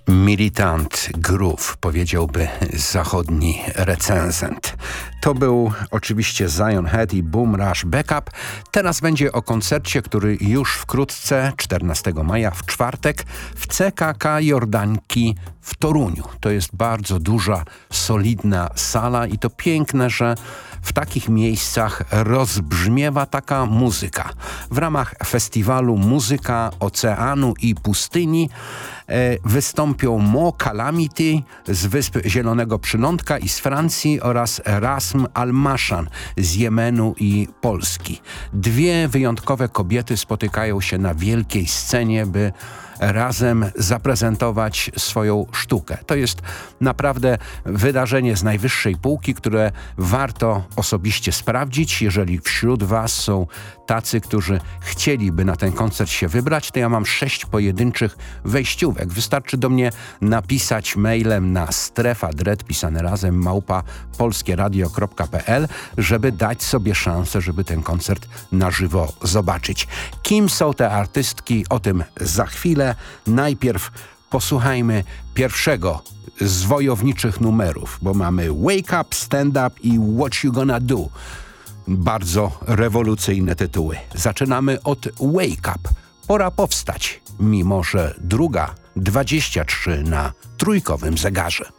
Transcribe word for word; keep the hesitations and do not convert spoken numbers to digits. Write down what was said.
Militant groove, powiedziałby zachodni recenzent. To był oczywiście Zion Head i Boom Rush Backup. Teraz będzie o koncercie, który już wkrótce, czternastego maja, w czwartek, w C K K Jordanki w Toruniu. To jest bardzo duża, solidna sala i to piękne, że w takich miejscach rozbrzmiewa taka muzyka. W ramach festiwalu Muzyka Oceanu i Pustyni e, wystąpią Mo Calamity z Wysp Zielonego Przylądka i z Francji oraz Rasm Al-Mashan z Jemenu i Polski. Dwie wyjątkowe kobiety spotykają się na wielkiej scenie, by razem zaprezentować swoją sztukę. To jest naprawdę wydarzenie z najwyższej półki, które warto osobiście sprawdzić. Jeżeli wśród Was są tacy, którzy chcieliby na ten koncert się wybrać, to ja mam sześć pojedynczych wejściówek. Wystarczy do mnie napisać mailem na strefa dred, pisane razem, małpa polskieradio kropka p l, żeby dać sobie szansę, żeby ten koncert na żywo zobaczyć. Kim są te artystki? O tym za chwilę. Najpierw posłuchajmy pierwszego z wojowniczych numerów, bo mamy Wake Up, Stand Up i What You Gonna Do. Bardzo rewolucyjne tytuły. Zaczynamy od Wake Up. Pora powstać, mimo że druga dwadzieścia trzy na trójkowym zegarze.